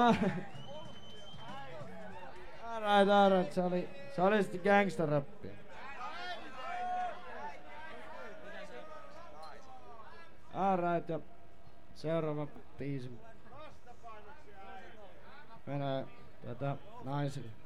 Alright. Se oli sitten gangsta-rappia. Alright, ja seuraava biisi menee naisille.